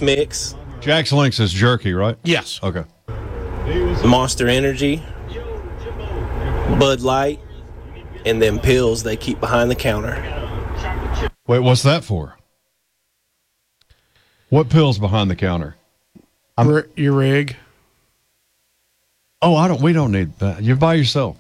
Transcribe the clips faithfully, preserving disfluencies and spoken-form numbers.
mix. Jack's Links is jerky, right? Yes. Okay. Monster Energy, Bud Light, and then pills they keep behind the counter. Wait, what's that for? What pills behind the counter? R- your rig. Oh, I don't. We don't need that. You're by yourself.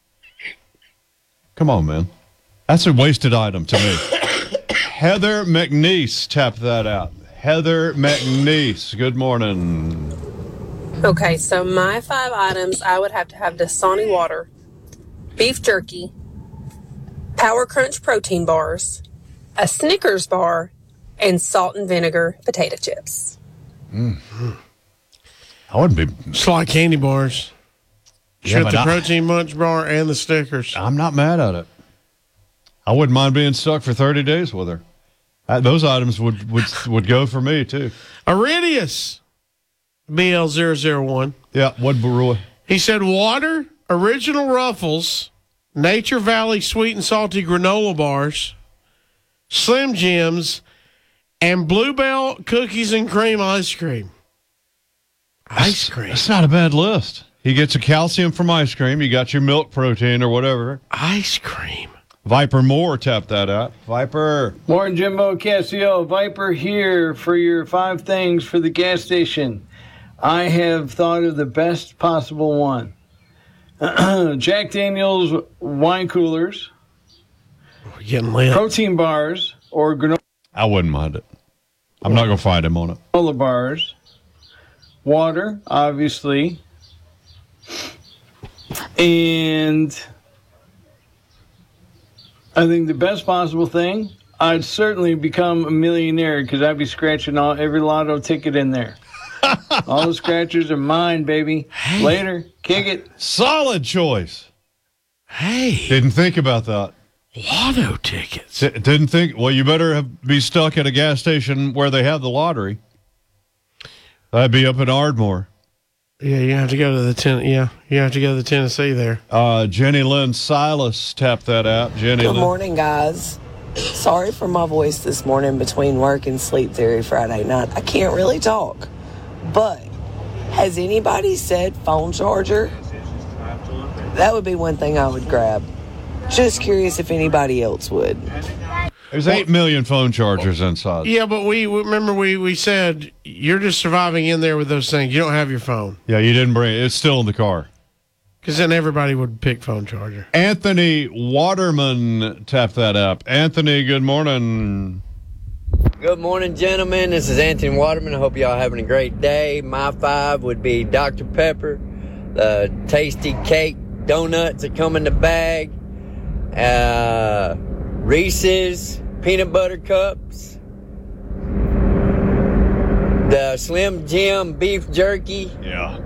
Come on, man. That's a wasted item to me. Heather McNeese, tap that out. Heather McNeese. Good morning. Okay, so my five items, I would have to have Dasani water, beef jerky, Power Crunch protein bars, a Snickers bar, and salt and vinegar potato chips. Mm-hmm. I wouldn't be. It's like candy bars. Yeah, Shut the I, protein munch bar and the Snickers. I'm not mad at it. I wouldn't mind being stuck for thirty days with her. Uh, those items would, would would go for me, too. Iridius, B L zero zero one. Yeah, what Roy? He said water, original Ruffles, Nature Valley sweet and salty granola bars, Slim Jims, and Bluebell cookies and cream ice cream. Ice cream. That's not a bad list. He gets a calcium from ice cream. You got your milk protein or whatever. Ice cream. Viper Moore, tap that out. Viper. Morning, Jimbo Casio. Viper here for your five things for the gas station. I have thought of the best possible one. Jack Daniels wine coolers. We're getting lit. Protein bars or granola. I wouldn't mind it. I'm not going to fight him on it. Granola bars. Water, obviously. And I think the best possible thing, I'd certainly become a millionaire because I'd be scratching all every lotto ticket in there. All the scratchers are mine, baby. Hey. Later, kick it. Solid choice. Hey. Didn't think about that. Lotto tickets. D- didn't think, well, you better have, be stuck at a gas station where they have the lottery. That'd be up in Ardmore. Yeah, you have to go to the ten. Yeah, you have to go to the Tennessee there. Uh, Jenny Lynn Silas, tap that out. Jenny Good Lynn. morning, guys. Sorry for my voice this morning between work and Sleep Theory Friday night. I can't really talk. But has anybody said phone charger? That would be one thing I would grab. Just curious if anybody else would. There's eight million phone chargers inside. Yeah, but we remember we, we said you're just surviving in there with those things. You don't have your phone. Yeah, you didn't bring it. It's still in the car. Because then everybody would pick phone charger. Anthony Waterman, tap that up. Anthony, good morning. Good morning, gentlemen. This is Anthony Waterman. I hope y'all having a great day. My five would be Doctor Pepper, the tasty cake donuts that come in the bag, uh, Reese's peanut butter cups, the Slim Jim beef jerky, Yeah.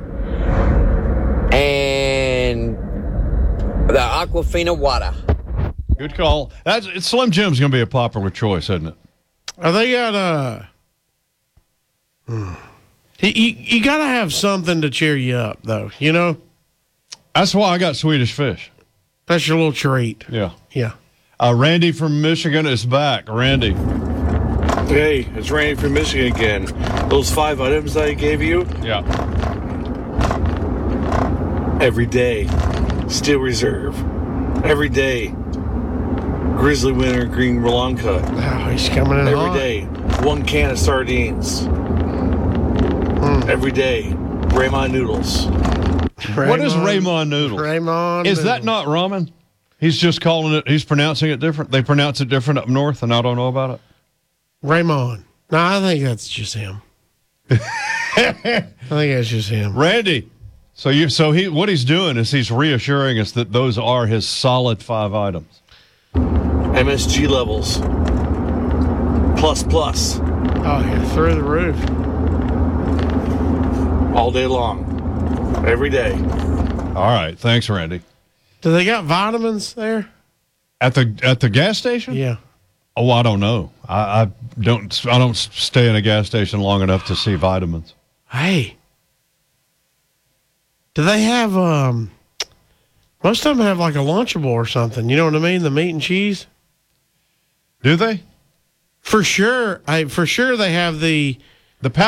and the Aquafina water. Good call. That's it's Slim Jim's going to be a popular choice, isn't it? Are they got uh hmm. you, you, you got to have something to cheer you up, though, you know? That's why I got Swedish Fish. That's your little treat. Yeah. Yeah. Uh, Randy from Michigan is back. Randy. Hey, it's Randy from Michigan again. Those five items I gave you, Yeah. every day, Steel Reserve. Every day, Grizzly Winter Green Long Cut. Oh, he's coming in Every hot. day, one can of sardines. Mm. Every day, Raymond noodles. What is Raymond noodles? Raymond Is that noodles. not ramen? He's just calling it, he's pronouncing it different. They pronounce it different up north, and I don't know about it. Raymond? No, I think that's just him. I think that's just him. Randy. So you, so he, what he's doing is he's reassuring us that those are his solid five items. M S G levels. Plus, plus. Oh, yeah, through the roof. All day long. Every day. All right. Thanks, Randy. Do they got vitamins there? At the at the gas station? Yeah. Oh, I don't know. I, I don't I don't stay in a gas station long enough to see vitamins. Hey. Do they have, um, most of them have like a Lunchable or something. You know what I mean? The meat and cheese. Do they? For sure. I, for sure they have the, The